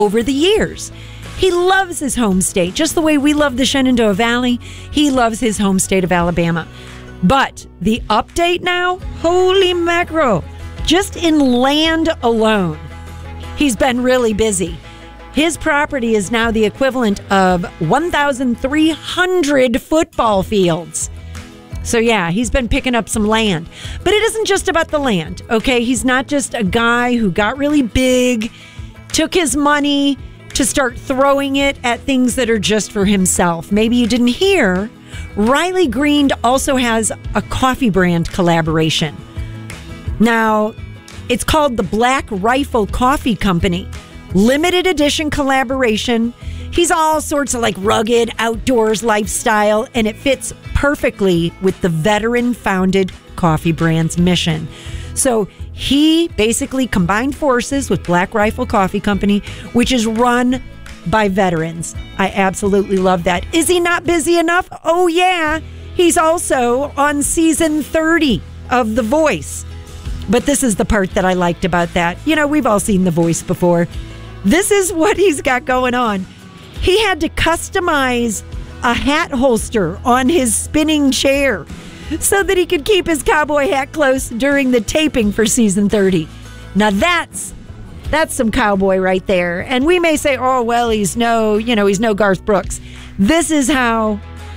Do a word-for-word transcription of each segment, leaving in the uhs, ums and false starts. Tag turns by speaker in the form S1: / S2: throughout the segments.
S1: over the years. He loves his home state, just the way we love the Shenandoah Valley. He loves his home state of Alabama. But the update now, holy mackerel, just in land alone, he's been really busy. His property is now the equivalent of one thousand three hundred football fields. So yeah, he's been picking up some land. But it isn't just about the land, okay? He's not just a guy who got really big, took his money to start throwing it at things that are just for himself. Maybe you didn't hear, Riley Green also has a coffee brand collaboration. Now, it's called the Black Rifle Coffee Company. Limited edition collaboration. He's all sorts of like rugged outdoors lifestyle, and it fits perfectly with the veteran-founded coffee brand's mission. So he basically combined forces with Black Rifle Coffee Company, which is run by veterans. I absolutely love that. Is he not busy enough? Oh, yeah. He's also on season thirty of The Voice. But this is the part that I liked about that. You know, we've all seen The Voice before. This is what he's got going on. He had to customize a hat holster on his spinning chair so that he could keep his cowboy hat close during the taping for season thirty. Now that's that's some cowboy right there. And we may say, oh, well, he's no, you know, he's no Garth Brooks. This is how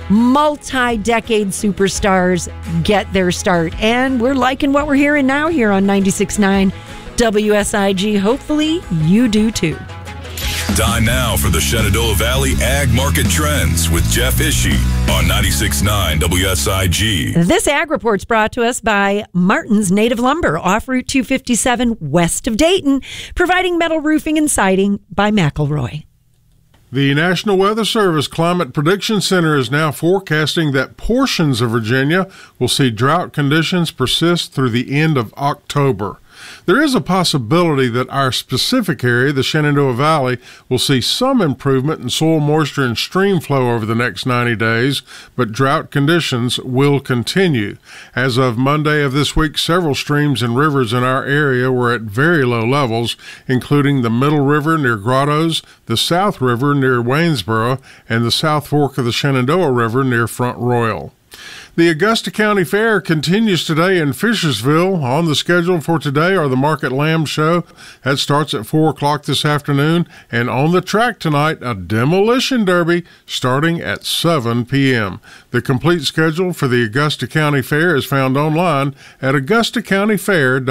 S1: multi-decade superstars get their start. And we're liking what we're hearing now here on ninety-six point nine W S I G. Hopefully you do too.
S2: Time now for the Shenandoah Valley Ag Market Trends with Jeff Ishii on ninety-six point nine W S I G.
S1: This Ag Report's brought to us by Martin's Native Lumber off Route two fifty-seven west of Dayton, providing metal roofing and siding by McElroy.
S3: The National Weather Service Climate Prediction Center is now forecasting that portions of Virginia will see drought conditions persist through the end of October. There is a possibility that our specific area, the Shenandoah Valley, will see some improvement in soil moisture and stream flow over the next ninety days, but drought conditions will continue. As of Monday of this week, several streams and rivers in our area were at very low levels, including the Middle River near Grottoes, the South River near Waynesboro, and the South Fork of the Shenandoah River near Front Royal. The Augusta County Fair continues today in Fishersville. On the schedule for today are the Market Lamb Show. That starts at four o'clock this afternoon. And on the track tonight, a demolition derby starting at seven p.m. The complete schedule for the Augusta County Fair is found online at augusta county fair dot com.